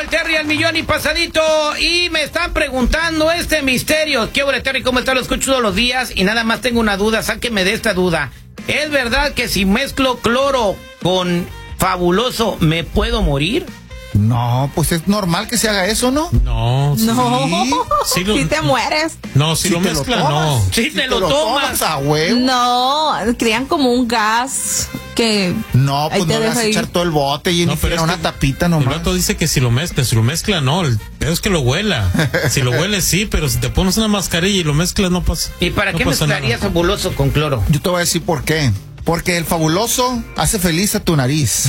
el Terry al millón y pasadito. Y me están preguntando este misterio. ¿Qué hora, Terry? ¿Cómo está? Lo escucho todos los días y nada más tengo una duda. Sáqueme de esta duda. ¿Es verdad que si mezclo cloro con Fabuloso me puedo morir? No, pues es normal que se haga eso, ¿no? No. Sí, te mueres. No, si lo mezclas, no. Si te lo tomas a huevo. No, crean como un gas que... No, pues no le vas a echar todo el bote y no, pero una tapita nomás. El vato dice que si lo mezcla, no. El peor es que lo huela. Si lo hueles, sí, pero si te pones una mascarilla y lo mezclas, no pasa. ¿Y para qué mezclarías Fabuloso con cloro? Yo te voy a decir por qué. Porque el Fabuloso hace feliz a tu nariz.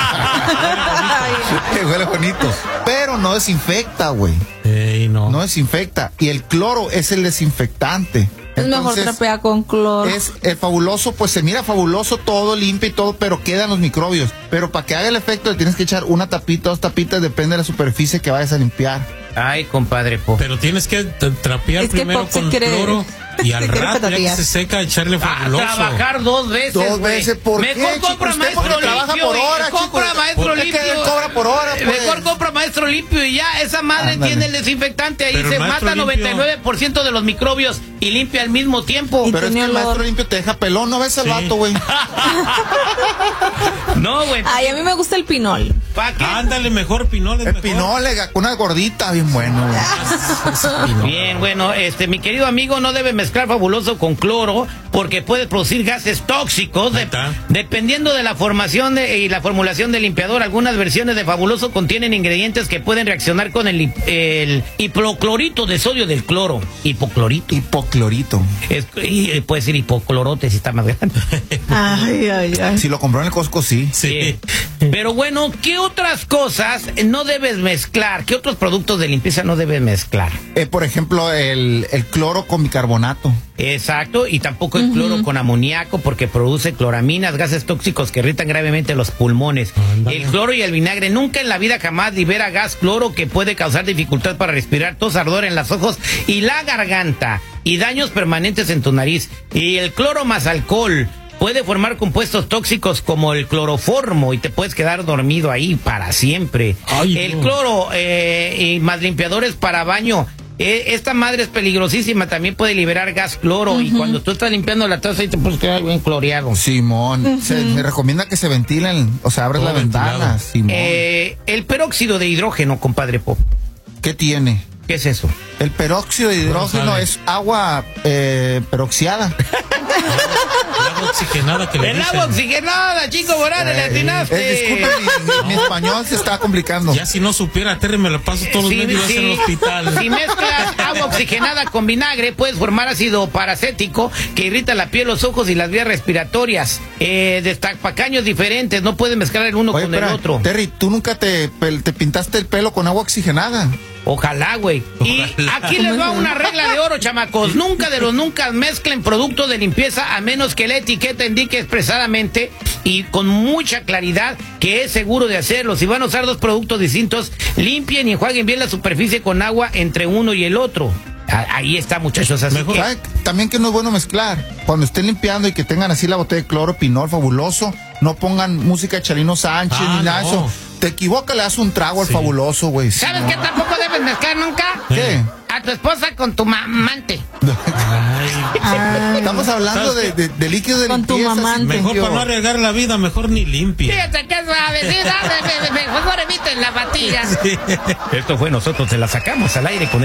Huele bonito. Pero no desinfecta, güey. No desinfecta. Y el cloro es el desinfectante. Es mejor trapea con cloro. Es el Fabuloso, pues se mira fabuloso, todo limpio y todo, pero quedan los microbios. Pero para que haga el efecto le tienes que echar una tapita, 2 tapitas, depende de la superficie que vayas a limpiar. Ay, compadre, Pero tienes que trapear primero con cloro y al rato ya que se seca echarle Fabuloso. Trabajar 2 veces. 2 veces, ¿por qué? Mejor compra Maestro trabaja por hora, compra Maestro Limpio. Cobra por hora, pues. Mejor compra Maestro Limpio y ya esa madre tiene el desinfectante ahí. Se mata 99% de los microbios y limpia al mismo tiempo. Pero es que el Maestro Limpio te deja pelón, ¿no ves el vato, güey? No, güey. Ay, a mí me gusta el pinol. ¿Para qué? Ándale, mejor pinol es mejor. Pinol, con una gordita, bien bueno, güey. Bien, bueno, mi querido amigo no debe mezclar Fabuloso con cloro porque puede producir gases tóxicos dependiendo de la formación y la formulación del limpiador. Algunas versiones de Fabuloso contienen ingredientes que pueden reaccionar con el hipoclorito de sodio del cloro. Hipoclorito. Puede ser hipoclorote si está más grande. Ay. Si lo compró en el Costco, sí. Pero bueno, ¿qué otras cosas no debes mezclar? ¿Qué otros productos de limpieza no debes mezclar? Por ejemplo, el cloro con bicarbonato. Exacto, y tampoco el cloro con amoníaco porque produce cloraminas, gases tóxicos que irritan gravemente los pulmones. El cloro y el vinagre, nunca en la vida jamás libera gas cloro que puede causar dificultad para respirar, tos, ardor en los ojos y la garganta y daños permanentes en tu nariz. Y el cloro más alcohol puede formar compuestos tóxicos como el cloroformo y te puedes quedar dormido ahí para siempre. El cloro y más limpiadores para baño. Esta madre es peligrosísima, también puede liberar gas cloro y cuando tú estás limpiando la taza y te puedes quedar bien cloreado. Simón, se recomienda que se ventilen, o sea, abres la ventana, Simón. El peróxido de hidrógeno, compadre Pop. ¿Qué tiene? ¿Qué es eso? El peróxido de hidrógeno es agua peroxiada. El agua oxigenada que le dicen. El agua oxigenada, Chico Morales, le atinaste. Disculpe, mi español se está complicando. Ya si no supiera, Terry, me la paso todos los días en el hospital. Si mezclas agua oxigenada con vinagre, puedes formar ácido paracético que irrita la piel, los ojos y las vías respiratorias. Destapacaños diferentes, no puedes mezclar el uno con el otro. Terry, ¿tú nunca te pintaste el pelo con agua oxigenada? Ojalá, güey. Y aquí les va una regla de oro, chamacos. Nunca mezclen productos de limpieza a menos que la etiqueta indique expresadamente y con mucha claridad que es seguro de hacerlo. Si van a usar 2 productos distintos, limpien y enjuaguen bien la superficie con agua entre uno y el otro. Ahí está, muchachos. Así mejor, también que no es bueno mezclar. Cuando estén limpiando y que tengan así la botella de cloro, pinol, Fabuloso, no pongan música de Chalino Sánchez ni nada de eso. Te equivocas, le das un trago al Fabuloso, güey. ¿Sabes qué tampoco debes mezclar nunca? ¿Qué? A tu esposa con tu amante. Estamos hablando de líquidos de con limpieza. Tu mamante. Mejor para no arriesgar la vida, mejor ni limpie. Fíjate que suavecida, mejor eviten la batida. Esto fue Nosotros Te La Sacamos al Aire con